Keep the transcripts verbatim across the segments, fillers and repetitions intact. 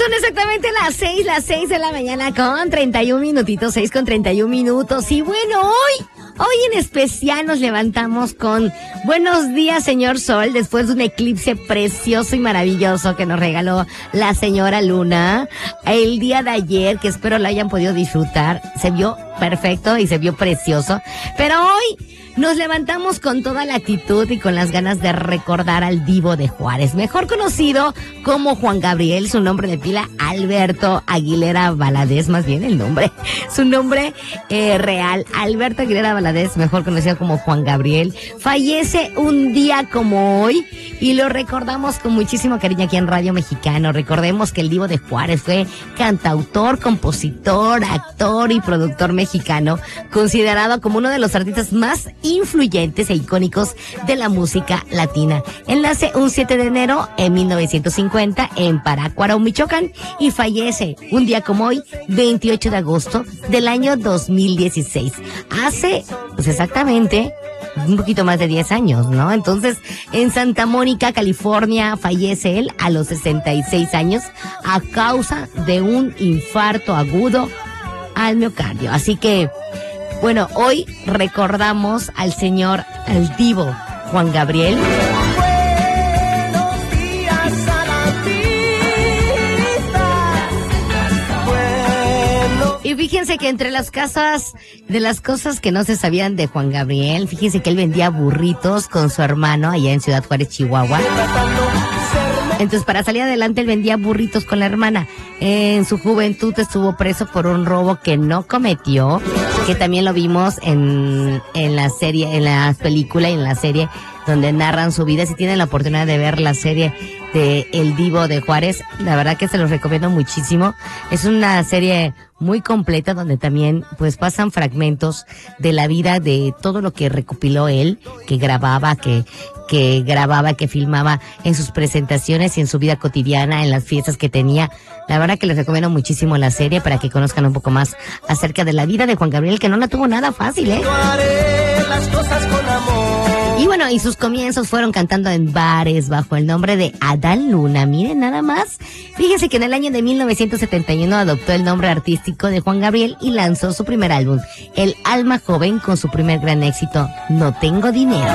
Son exactamente las seis, las seis de la mañana con treinta y un minutitos, seis con treinta y un minutos. Y bueno, hoy, hoy en especial nos levantamos con buenos días, señor Sol, después de un eclipse precioso y maravilloso que nos regaló la señora Luna. El día de ayer, que espero lo hayan podido disfrutar, se vio perfecto y se vio precioso. Pero hoy nos levantamos con toda la actitud y con las ganas de recordar al Divo de Juárez, mejor conocido como Juan Gabriel, su nombre de pila Alberto Aguilera Valadez, más bien el nombre, su nombre eh, real, Alberto Aguilera Valadez, mejor conocido como Juan Gabriel, fallece un día como hoy y lo recordamos con muchísimo cariño aquí en Radio Mexicano. Recordemos que el Divo de Juárez fue cantautor, compositor, actor y productor mexicano, considerado como uno de los artistas más influyentes e icónicos de la música latina. Él nace un siete de enero en mil novecientos cincuenta en Parácuaro, Michoacán, y fallece un día como hoy, veintiocho de agosto del año dos mil dieciséis. Hace, pues exactamente, un poquito más de diez años, ¿no? Entonces, en Santa Mónica, California, fallece él a los sesenta y seis años a causa de un infarto agudo al miocardio. Así que, bueno, hoy recordamos al señor, al Divo Juan Gabriel. Buenos días a la vista. Bueno. Y fíjense que entre las casas, de las cosas que no se sabían de Juan Gabriel, fíjense que él vendía burritos con su hermano allá en Ciudad Juárez, Chihuahua. Entonces, para salir adelante, él vendía burritos con la hermana. En su juventud estuvo preso por un robo que no cometió, que también lo vimos en, en la serie, en la película y en la serie donde narran su vida. Si tienen la oportunidad de ver la serie de El Divo de Juárez, la verdad que se los recomiendo muchísimo. Es una serie muy completa donde también pues pasan fragmentos de la vida, de todo lo que recopiló él, que grababa, que que grababa, que filmaba en sus presentaciones y en su vida cotidiana, en las fiestas que tenía. La verdad que les recomiendo muchísimo la serie para que conozcan un poco más acerca de la vida de Juan Gabriel, que no la tuvo nada fácil, ¿eh? Yo haré las cosas con amor. Y bueno, y sus comienzos fueron cantando en bares bajo el nombre de Adán Luna. Miren nada más. Fíjense que en el año de mil novecientos setenta y uno adoptó el nombre artístico de Juan Gabriel y lanzó su primer álbum, El Alma Joven, con su primer gran éxito, No Tengo Dinero.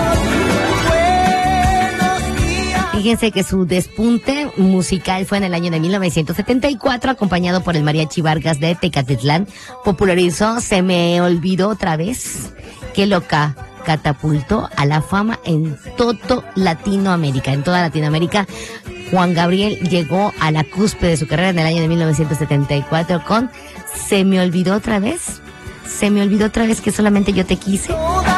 Fíjense que su despunte musical fue en el año de mil novecientos setenta y cuatro, acompañado por el Mariachi Vargas de Tecatitlán. Popularizó Se Me Olvidó Otra Vez, que lo ca- catapultó a la fama en todo Latinoamérica. En toda Latinoamérica, Juan Gabriel llegó a la cúspide de su carrera en el año de mil novecientos setenta y cuatro con Se Me Olvidó Otra Vez. Se me olvidó otra vez que solamente yo te quise.